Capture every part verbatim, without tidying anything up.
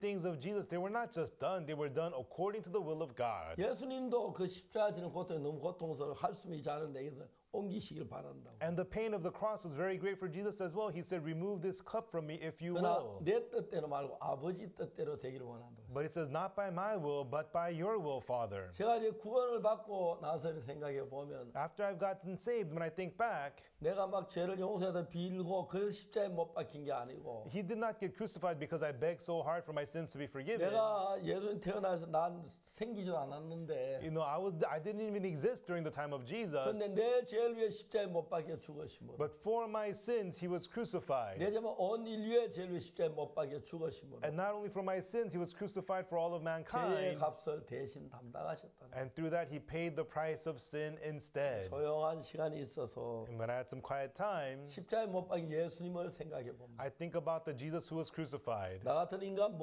things of Jesus, they were not just done, they were done according to the will of God. 예수님도 그 십자가 지는 고통이 너무 고통스러워 할수있지 않은 내게서 옮기시길 바란다고. And the pain of the cross was very great for Jesus as well. He said, remove this cup from me if you 그러나 will. 내 뜻대로 말고 아버지 뜻대로 되기를 원한다고. But it says, not by my will, but by your will, Father. 제가 이제 구원을 받고 나서 생각해 보면 After I've gotten saved, when I think back, 내가 막 죄를 용서해서 빌고 그래서 십자가에 못 박힌 게 아니고 he did not get crucified because I begged so hard for my sins to be forgiven. 내가 예수님 태어나서 난 생기지도 않았는데 You know, I was I didn't even exist during the time of Jesus. 근데 내 죄를 위해 십자가에 못 박혀 죽으심으로 But for my sins, he was crucified. 내 죄는 온 인류의 죄를 위해 십자가에 못 박혀 죽으심으로 And not only for my sins, he was crucified for all of 죄의 mankind. 값을 대신 담당하셨다는 And through that, he paid the price of sin instead. 조용한 시간이 있어서 And when I had some quiet time, 십자가에 못 박힌 예수님을 생각해 봅니다. I think about the Jesus who was crucified. 나 같은 인간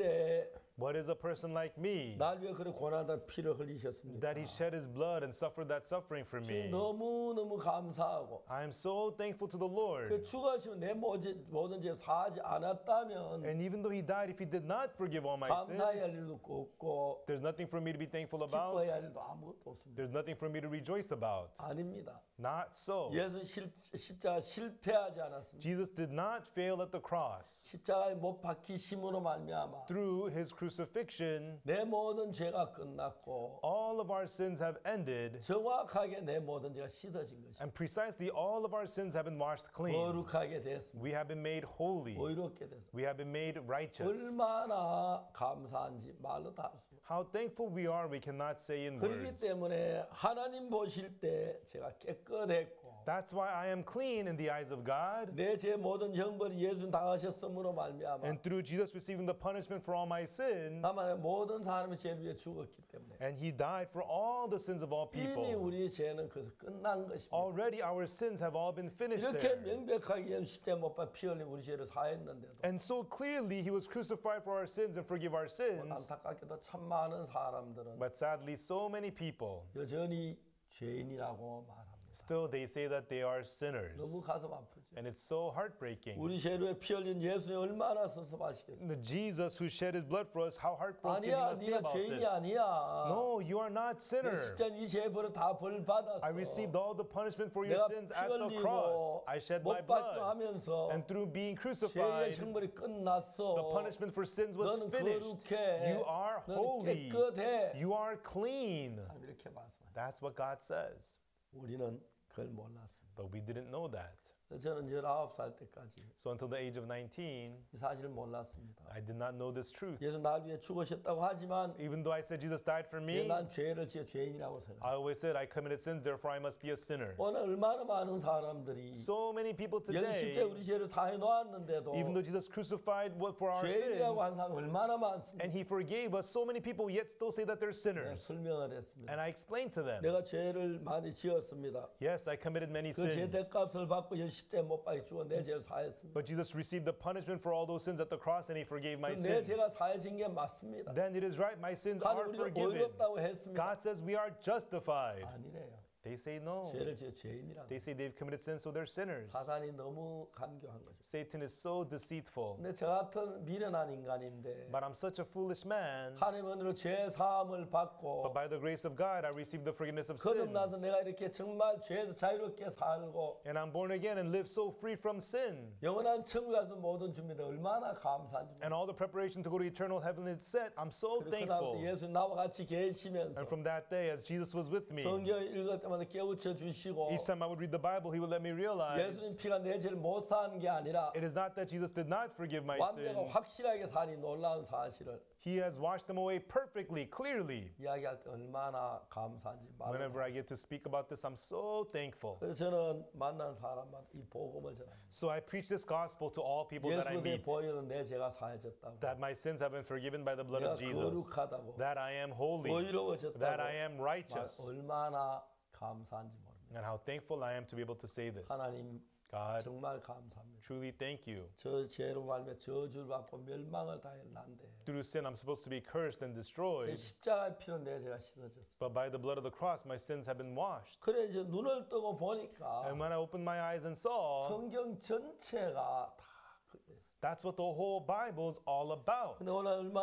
뭔데 What is a person like me 날 위해 그런 고난과 피를 흘리셨습니까? that he shed his blood and suffered that suffering for me? 너무너무 감사하고 I am so thankful to the 그 Lord. 죽으시면 내 모든 모든 죄 사하지 않았다면 And even though he died, if he did not forgive all my 감사해야 할 sins, 일도 없고 there's nothing for me to be thankful about. 기뻐해야 할 일도 아무것도 없습니다. There's nothing for me to rejoice about. 아닙니다. Not so. 예수 실, 십자가 실패하지 않았습니다. Jesus did not fail at the cross. 십자가에 못 박히심으로 말미암아 Through his crucifixion, 내 모든 죄가 끝났고 all of our sins have ended, 정확하게 내 모든 죄가 씻어진 것입니다. and precisely all of our sins have been washed clean. 거룩하게 됐습니다. We have been made holy. 의롭게 됐습니다. We have been made righteous. 얼마나 감사한지 말로 다 할 수 없습니다. How thankful we are, we cannot say in 그렇기 words. 때문에 하나님 보실 때 제가 깨끗했고 That's why I am clean in the eyes of God. 내 제 모든 형벌이 예수님 당하셨으므로 말미암아 And through Jesus receiving the punishment for all my sins, 다만 모든 사람의 죄를 위해 죽었기 때문에 and he died for all the sins of all 이미 people. 우리 죄는 그래서 끝난 것입니다. Already our sins have all been finished 이렇게 there. 명백하게 십자가에 못 박혀 피 흘린 우리 죄를 사했는데도 And so clearly he was crucified for our sins and forgive our sins. 안타깝게도 참 많은 사람들은 But sadly, so many people, 여전히 죄인이라고 말합니다. still they say that they are sinners. 너무 가슴 아프죠. And it's so heartbreaking. 우리 죄를 위해 피 흘린 예수님 얼마나 섭섭하시겠어요. The Jesus who shed his blood for us, how heartbroken he 아니야, must be 네가 about 죄인이 this. 아니야. No, you are not 내 sinner. 십자가 이 죄의 벌을 다 벌 받았어. I received all the punishment for your 내가 sins 피 at the cross. 흘리고 I shed my 못 박혀 blood. 하면서 And through being 죄의 crucified, 형벌이 끝났어. the punishment for sins was 너는 finished. 거룩해. You are 너는 holy. 깨끗해. You are clean. 이렇게 말씀합니다. That's what God says. 우리는 그걸 몰랐습니다. But we didn't know that. 저는 열아홉 살 때까지 So until the age of nineteen, 이 사실을 몰랐습니다. I did not know this truth. 예수 날 위해 죽으셨다고 하지만 Even though I said Jesus died for me, 난 죄를 지어 죄인이라고 생각합니다. I always said I committed sins, therefore I must be a sinner. 오늘 얼마나 많은 사람들이 So many people 여기 십자에 today, 우리 죄를 사해 놓았는데도 even though Jesus crucified what for our 죄인이라고 sins, 하는 사람 얼마나 많습니까? and he forgave us, so many people yet still say that they're 내가 sinners. 설명을 했습니다. And I explained to them, 내가 죄를 많이 지었습니다. yes, I committed many 그 죄 sins, 대값을 받고 여기 십자에 못 박혀 죽어 내 죄를 사했습니다. but Jesus received the punishment for all those sins at the cross, and he forgave my 내 sins. 죄가 사해진 게 맞습니다. Then it is right, my sins are 하나님 우리를 forgiven. 의롭다고 했습니다. God says we are justified. 아니래요. They say no. 죄를 지어 죄인이라고. They say they've committed sins, so they're sinners. 사단이 너무 간교한 거죠. Satan is so deceitful. 근데 저 같은 미련한 인간인데 But I'm such a foolish man. 하나님 은혜로 죄 사함을 But 받고 by the grace of God, I received the forgiveness of 거듭나서 sins. 내가 이렇게 정말 죄에서 자유롭게 살고 And I'm born again and live so free from sin. 영원한 천국에 가서 모든 준비돼 얼마나 감사한지. And all the preparation to go to eternal heaven is set. I'm so 그러고 thankful. 예수 나와 같이 계시면서 And from that day, as Jesus was with me, 성경 읽을 때마다 깨우쳐 주시고 each time I would read the Bible, he would let me realize 예수님 피가 내 죄를 못 사는 게 아니라 it is not that Jesus did not forgive my 완벽하고 sins. 확실하게 사니 놀라운 사실을 He has washed them away perfectly, clearly. 이야기할 때 얼마나 감사한지 말로. Whenever I get to speak about this, I'm so thankful. 그래서 저는 만난 사람마다 이 복음을 전합니다. So I preach this gospel to all people that I 예수에 meet, 보이는 내 죄가 사해졌다고. that my sins have been forgiven by the blood 내가 of Jesus, 거룩하다고. that I am holy, 의로워졌다고. that I am 말- righteous, 얼마나 감사한지 모릅니다. and how thankful I am to be able to say this. 하나님 God, 정말 감사합니다. truly thank you. 저 죄로 말며 저주를 받고 멸망을 당했는데 Through sin, I'm supposed to be cursed and 그 destroyed, 십자가의 피로 내 죄가 씻어졌어. but by the blood of the cross, my sins have been washed. 그래 이제 눈을 뜨고 보니까 And when I opened my eyes and saw, 성경 전체가 다 그랬어요. That's what the whole Bible is all about. 근데 오늘 얼마